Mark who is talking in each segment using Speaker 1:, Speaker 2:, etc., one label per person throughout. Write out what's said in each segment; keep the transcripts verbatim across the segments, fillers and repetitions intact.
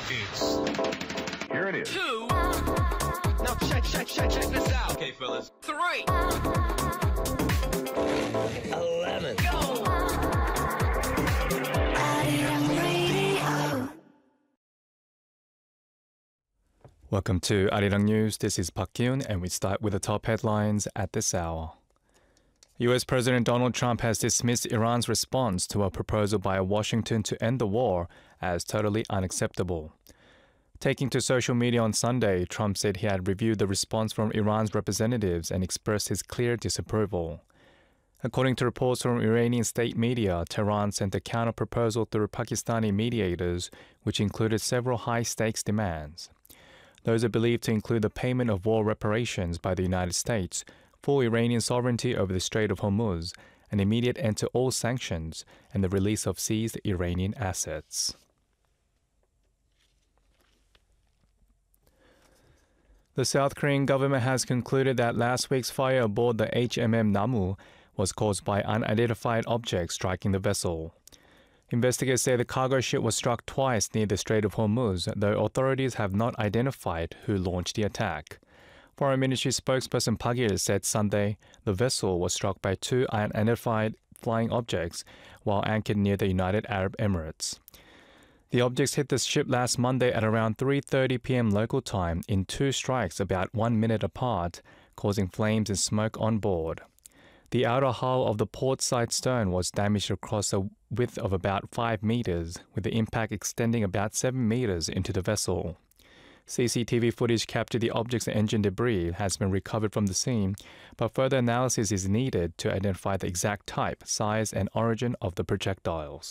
Speaker 1: It's... Here it is.
Speaker 2: Two. Now check, check, check, check this out. Okay, fellas. Three. Eleven. Go.
Speaker 3: Welcome to Arirang News. This is Park Kyun, and we start with the top headlines at this hour. U S President Donald Trump has dismissed Iran's response to a proposal by Washington to end the war as totally unacceptable. Taking to social media on Sunday, Trump said he had reviewed the response from Iran's representatives and expressed his clear disapproval. According to reports from Iranian state media, Tehran sent a counter-proposal through Pakistani mediators, which included several high-stakes demands. Those are believed to include the payment of war reparations by the United States, full Iranian sovereignty over the Strait of Hormuz, an immediate end to all sanctions, and the release of seized Iranian assets. The South Korean government has concluded that last week's fire aboard the H M M Namu was caused by unidentified objects striking the vessel. Investigators say the cargo ship was struck twice near the Strait of Hormuz, though authorities have not identified who launched the attack. Foreign Ministry spokesperson Park Il said Sunday the vessel was struck by two unidentified flying objects while anchored near the United Arab Emirates. The objects hit the ship last Monday at around three thirty p.m. local time in two strikes about one minute apart, causing flames and smoke on board. The outer hull of the port side stern was damaged across a width of about five meters, with the impact extending about seven meters into the vessel. C C T V footage captured the object's engine debris has been recovered from the scene, but further analysis is needed to identify the exact type, size, and origin of the projectiles.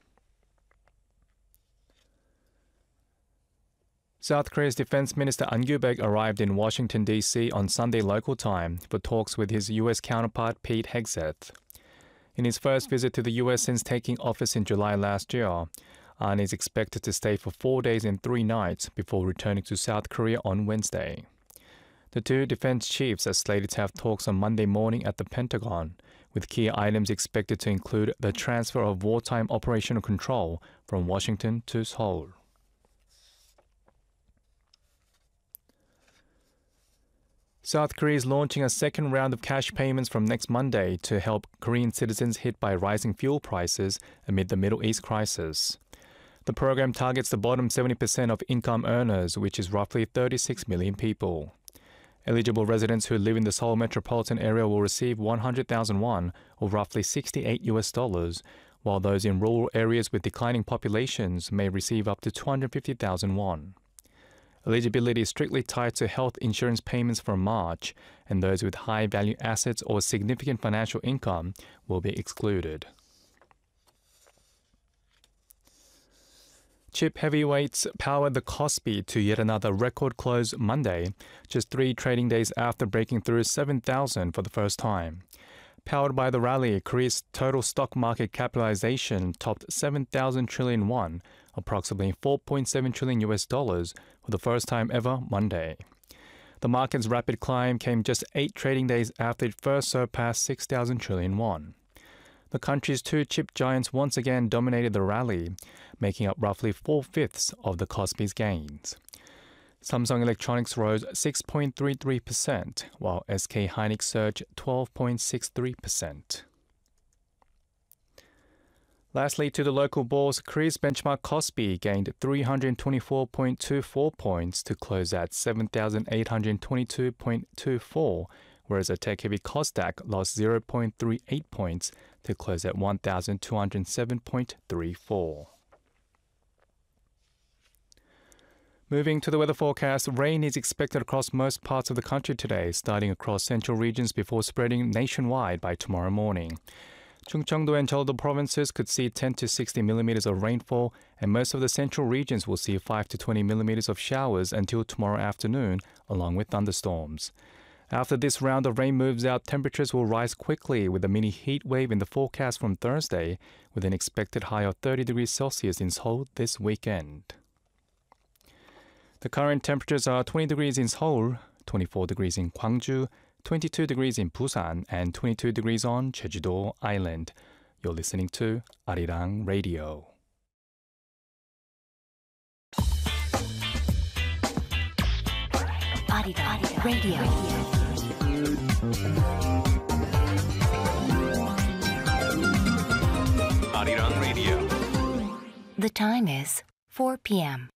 Speaker 3: South Korea's Defense Minister An Kyu-baek arrived in Washington, D C on Sunday local time for talks with his U S counterpart Pete Hegseth. In his first visit to the U S since taking office in July last year, An is expected to stay for four days and three nights before returning to South Korea on Wednesday. The two defense chiefs are slated to have talks on Monday morning at the Pentagon, with key items expected to include the transfer of wartime operational control from Washington to Seoul. South Korea is launching a second round of cash payments from next Monday to help Korean citizens hit by rising fuel prices amid the Middle East crisis. The program targets the bottom seventy percent of income earners, which is roughly thirty-six million people. Eligible residents who live in the Seoul metropolitan area will receive one hundred thousand won, or roughly sixty-eight U S dollars, while those in rural areas with declining populations may receive up to two hundred fifty thousand won. Eligibility is strictly tied to health insurance payments from March, and those with high-value assets or significant financial income will be excluded. Chip heavyweights powered the Kospi to yet another record close Monday, just three trading days after breaking through seven thousand for the first time. Powered by the rally, Korea's total stock market capitalization topped seven thousand trillion won, approximately four point seven trillion U S dollars, for the first time ever Monday. The market's rapid climb came just eight trading days after it first surpassed six thousand trillion won. The country's two chip giants once again dominated the rally, making up roughly four-fifths of the Kospi's gains. Samsung Electronics rose six point three three percent, while S K Hynix surged twelve point six three percent. Lastly, to the local bourse, Korea's benchmark Kospi gained three hundred twenty-four point two four points to close at seven thousand eight hundred twenty-two point two four, whereas a tech-heavy Kosdaq lost zero point three eight points to close at one thousand two hundred seven point three four. Moving to the weather forecast, rain is expected across most parts of the country today, starting across central regions before spreading nationwide by tomorrow morning. Chungcheongdo and Jeolldo provinces could see ten to sixty millimeters of rainfall, and most of the central regions will see five to twenty millimeters of showers until tomorrow afternoon, along with thunderstorms. After this round of rain moves out, temperatures will rise quickly with a mini heat wave in the forecast from Thursday, with an expected high of thirty degrees Celsius in Seoul this weekend. The current temperatures are twenty degrees in Seoul, twenty-four degrees in Gwangju, twenty-two degrees in Busan, and twenty-two degrees on Jeju-do Island. You're listening to Arirang Radio.
Speaker 4: Arirang Radio.
Speaker 2: Arirang Radio.
Speaker 4: The time is four p.m.